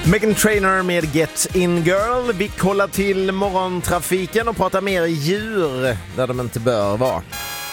Meghan Trainor med Get In Girl. Vi kollar till morgontrafiken och pratar mer djur där de inte bör vara.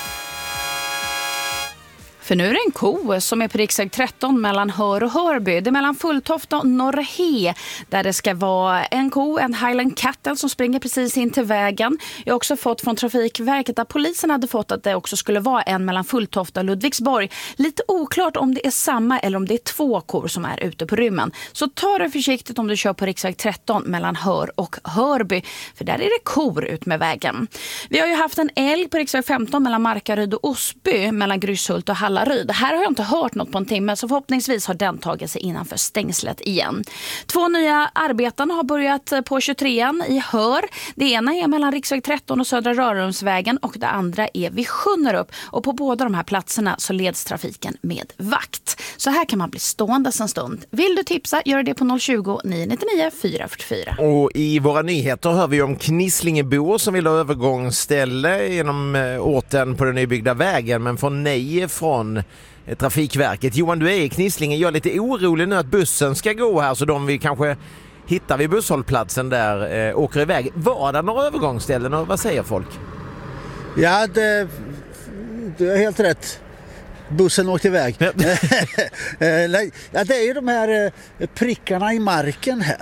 För nu är det en ko som är på riksväg 13 mellan Hör och Hörby. Det är mellan Fulltofta och Norrhe där det ska vara en ko, en Highland Cattle som springer precis in till vägen. Jag har också fått från Trafikverket att polisen hade fått att det också skulle vara en mellan Fulltofta och Ludvigsborg. Lite oklart om det är samma eller om det är två kor som är ute på rymmen. Så ta det försiktigt om du kör på riksväg 13 mellan Hör och Hörby. För där är det kor ut med vägen. Vi har ju haft en älg på riksväg 15 mellan Markaryd och Osby mellan Gryshult och Hallaryd. Här har jag inte hört något på en timme, så förhoppningsvis har den tagit sig innanför stängslet igen. 2 nya arbeten har börjat på 23an i Hör. Det ena är mellan riksväg 13 och Södra Rörumsvägen och det andra är vid Sjunnerup. Och på båda de här platserna så leds trafiken med vakt. Så här kan man bli stående en stund. Vill du tipsa, gör det på 020-999 444. Och i våra nyheter hör vi om Knislingebor som vill ha övergångsställe genom orten på den nybyggda vägen men får nej från Trafikverket. Johan, du är i Knislinge. Jag är lite orolig nu att bussen ska gå här så de vi kanske hittar vid busshållplatsen där åker iväg. Var det några övergångsställen och vad säger folk? Ja, du har helt rätt. Bussen åkte iväg. Ja, det är ju de här prickarna i marken här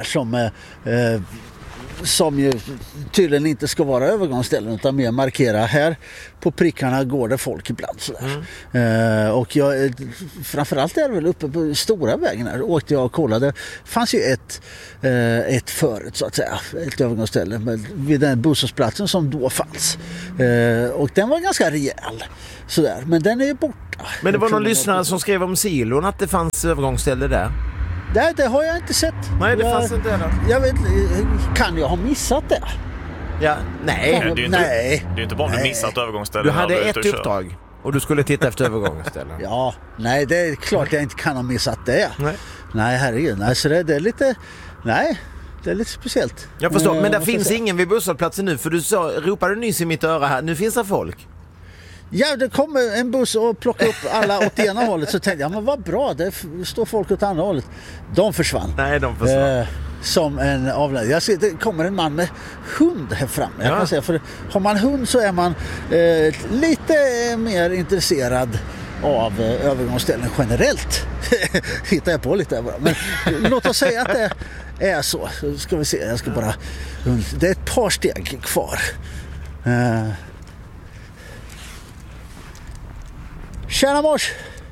som ju tydligen inte ska vara övergångsställen utan mer markera. Här på prickarna går det folk ibland sådär. Och framförallt är det väl uppe på stora vägen här åkte jag och kollade. Det fanns ju ett förut så att säga, ett övergångsställe vid den busshållplatsen som då fanns. Och den var ganska rejäl sådär, men den är ju borta. Men det var någon lyssnare som skrev om silon att det fanns övergångsställe där. Det har jag inte sett. Nej, det fanns inte där. Jag vet, kan jag ha missat det? Ja, nej. Det är ju inte bara om du missat övergångsställen. Du hade ett uppdrag och du skulle titta efter övergångsställen. Ja, nej, det är klart jag inte kan ha missat det. Nej, herregud. Nej, så det är lite... Nej, det är lite speciellt. Jag förstår, men det finns ingen vid busshållplatsen nu för du ropade nyss i mitt öra här. Nu finns det folk. Ja, det kommer en buss och plockar upp alla åt ena hållet. Så tänkte jag, men vad bra, det står folk åt andra hållet. De försvann. Nej, de försvann. Som en avled. Jag ser, det kommer en man med hund här framme. Jag kan säga, för har man hund så är man lite mer intresserad av övergångsställen generellt. Hittar jag på lite här bara. Men låt oss säga att det är så. Så ska vi se, jag ska bara... Det är ett par steg kvar. Tjena mors!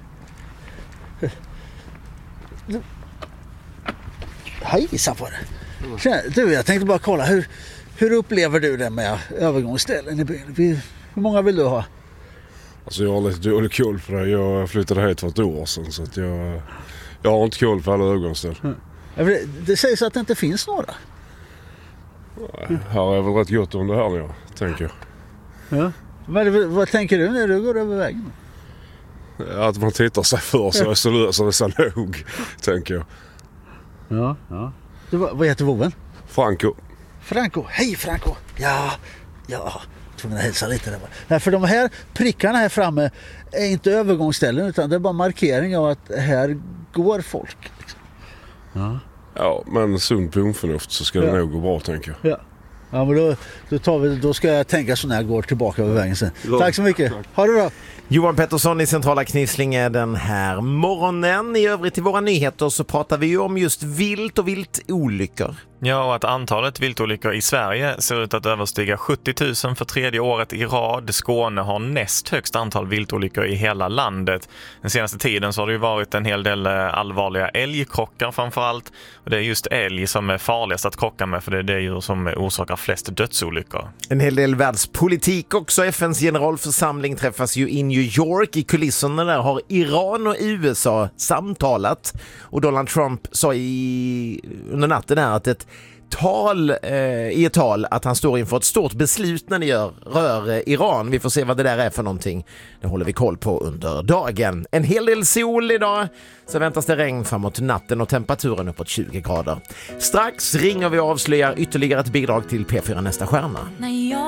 Hejsa på det. Tjena, du, jag tänkte bara kolla, hur upplever du det med övergångsställen i byn? Hur många vill du ha? Alltså jag har lite dålig koll på det. Jag flyttade hit för ett år sedan så att jag har inte koll på alla övergångsställen. Det sägs att det inte finns några. Här är väl rätt gott om det här nu, tänker jag. Ja. Men vad tänker du när du går över vägen? Att man tittar sig för sig så löser det sig nog, tänker jag. Ja. Vad heter voven? Franco. Hej Franco. Ja. Tvungen att hälsa lite där. Nej, för de här prickarna här framme är inte övergångsställen utan det är bara markering av att här går folk. Liksom. Ja, men sund bondförnuft så ska det nog gå bra, tänker jag. Ja, men då ska jag tänka så när jag går tillbaka över vägen sen. Tack så mycket. Ha det bra. Johan Pettersson i centrala Knislinge den här morgonen. I övrigt i våra nyheter så pratar vi ju om just vilt och viltolyckor. Ja, och att antalet viltolyckor i Sverige ser ut att överstiga 70 000 för 3:e året i rad. Skåne har näst högst antal viltolyckor i hela landet. Den senaste tiden så har det ju varit en hel del allvarliga älgkrockar framförallt. Och det är just älg som är farligast att krocka med för det är det djur som orsakar flest dödsolyckor. En hel del världspolitik också. FNs generalförsamling träffas ju i New York. I kulisserna där har Iran och USA samtalat. Och Donald Trump sa under natten här att i ett tal att han står inför ett stort beslut när det rör Iran. Vi får se vad det där är för någonting. Det håller vi koll på under dagen. En hel del sol idag. Så väntas det regn framåt natten och temperaturen uppåt 20 grader. Strax ringer vi och avslöjar ytterligare ett bidrag till P4 Nästa stjärna.